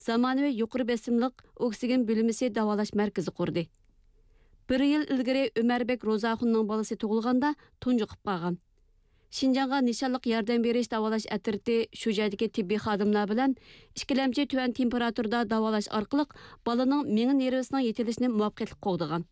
zamonaviy yuqori besimliq oksigen bölümisi davalash markazi qurdi. 1 yil ilgari Ömerbek Rozaxunning bolasi tug'ilganda tunji qilib qolgan. Şinjanğa nişanlıq yardım beriş davalash atirti shu joydagi tibbiy xodimlar bilan ikkilamchi tuvan temperaturada davalash orqali bolaning miya nervisining yetilishini muvaffaqiyatli qo'g'digan.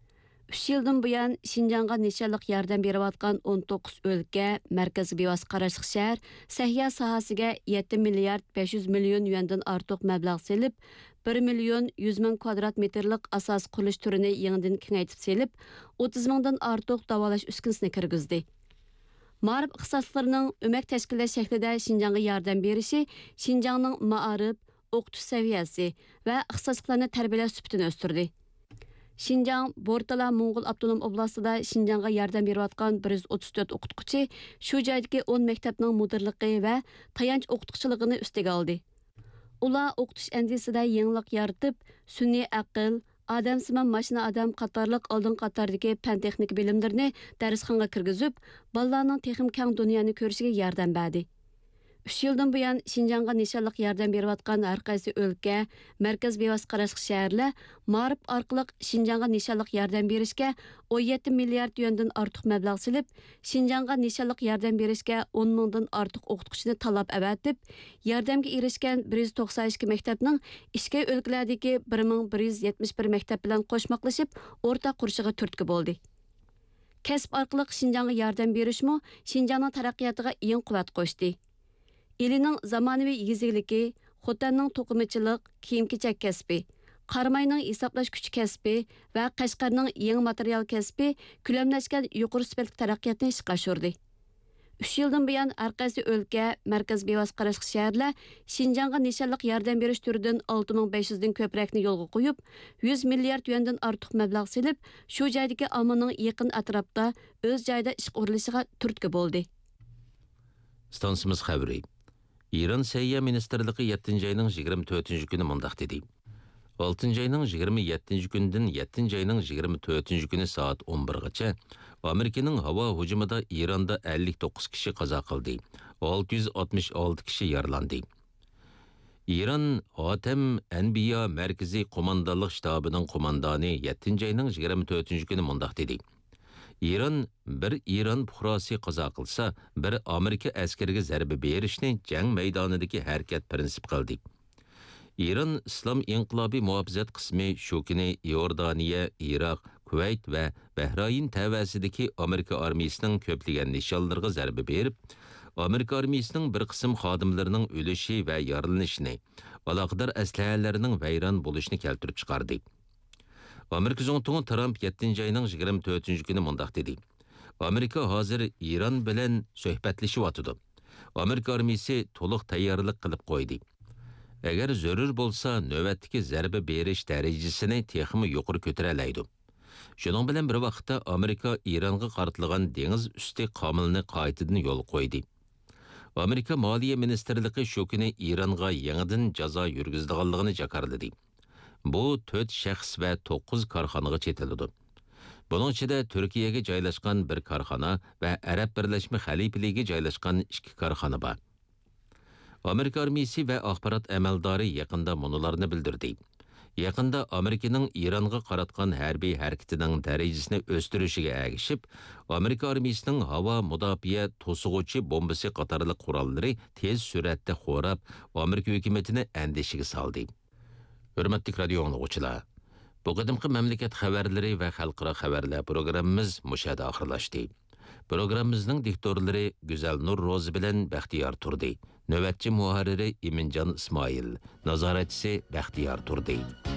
3 yildan buyon Şinjanğa nişanlıq yardım berayotgan 19 o'lka, markaziy bevosita qarashli shahar sahya sohasiga 7 milliard 500 million yuandan ortiq mablag' selib, 1 million 100 ming kvadrat metrlik asos qurilish turini yangidan kengaytib selib, 30 mingdan ortiq davalash uskunsini kirgizdi. Ma'rif ixtisoslarining o'mak tashkillash shaklida Şinjanğa yordam berishi Şinjanning ma'arif, o'qitish saviyasi va ixtisoslarni tarbiyalash sifatini o'stirdi. Şinjan, Bortala Mo'ng'ul Abdunum oblastida Şinjanğa yordam berayotgan 134 o'qituvchi shu joydagi 10 maktabning mudirligi va tayanch o'qituvchiligini ustiga oldi. Ular o'qitish andisida yangilik yaratib, sun'iy aql, odamsimon mashina odam qatorliq oldin qatordagi fan texnika bilimlarini darsxonaga kirgizib, bolalarning texnik keng dunyoni ko'rishiga yordam berdi. 3 yildan buyon Şinjanğa nishonliq yordam berayotgan har qaysi o'lka, markaz bevosita qarashli shaharlar ma'rif orqali Şinjanğa nishonliq yordam berishga 17 milliard yuandan ortiq mablag' silib, Şinjanğa nishonliq yordam berishga 10 mingdan ortiq o'qituvchini talab avatib, yordamga erishgan 192 maktabning ishga o'lkalardagi 1171 maktab bilan qo'shmoqlashib, o'rtaq qurishiga turtki bo'ldi. Kasb orqali Şinjanğa yordam berishmi Şinjanning taraqqiyotiga eng quvvat qo'shdi. Elining zamonaviy yigizligi, xotanning to'qimachilik, kiyim-kechak kasbi, Qarmayning hisoblash kuchi kasbi va Qashqarning yangi material kasbi ko'lamlashgan yuqori sifatli taraqqiyotni ishga oshirdi. 3 yildan buyon har qaysi o'lka, markaz bevosita qarashli shaharlar Şinjanğa nishonliq yordam berish turidan 6500 dan ko'proqni yo'lga qo'yib, 100 milliard yuandan ortiq mablag' silib, shu joydagi ommaning yaqin atrofda o'z joyida ish qurilishiga turtki bo'ldi. Stansimiz xabari. İran Səhiyyə Ministerliyi 7-ci ayının 24-cü günü mundaq dedi. 6-cı ayının 27-ci gündən 7-ci ayının 24-cü günü saat 11-gacha Amerikanın hava hücumida İranda 59 kishi qazo qildi. 666 kishi yaralandı. İran Hatem Anbiya Mərkəzi Qomandanlıq ştabının qomandanı 7-ci ayının 24-cü günü mundaq dedi. Bir İran puhrasi qazo qilsa, bir Amerika askariga zarba berishni jang maydonidagi harakat prinsip qildi. İran İslam İnqilobiy muhofizat qismi shu kuni Iordaniya, Iroq, Kuvayt va Bahrayn tavasidagi Amerika armiyasining ko'plagan nishonlariga zarba berib, Amerika armiyasining bir qism xodimlarining o'lishi va yaralanishini, aloqador aslahalarining vayron bo'lishini keltirib chiqardi. Amerika Zongtuni Trump 7-ci ayının 24-cü günü mundaq dedi. Amerika hozir İran bilan suhbatlashyapti. Amerika armiyasi to'liq tayyorlik qilib qo'ydi. Agar zarur bo'lsa, navbatdagi zarba berish darajasini texmi yuqori ko'taralaydi. Shuning bilan bir vaqtda Amerika İranga qaratilgan dengiz usti qamilni qaytadan yo'l qo'ydi. Amerika Moliya Ministerligi shu kuni İranga yangidan jazo yurgizdiganligini jakarladi. Bu 4 shaxs va 9 korxonaga chetildi. Bunun ichida Turkiyaga joylashgan bir korxona va Arab Birlashma Xalifaligiga joylashgan 2 korxona bor. Amerika armiyasi va axborot amaldori yaqinda munolarni bildirdi. Yaqinda Amerikaning İranga qaratgan harbiy harakatining darajasini o'stirishiga agishib, Amerika armiyasining havo mudofaa to'sig'uvchi bombasi qatorli qurollari tez suratda xo'rab, Amerika hukumatini andishiga soldi. Hürmetli radio anlıqçılar, bu qadimqi mamlakat xabarlari va xalqaro xabarlar programmamiz mushada oxirlashdi. Programmamizning diktorlari Güzel Nur Rozi bilan Baxtiyor Turdi. Navbatchi muharriri Iminjon Ismoil, nazoratchisi Baxtiyor Turdi.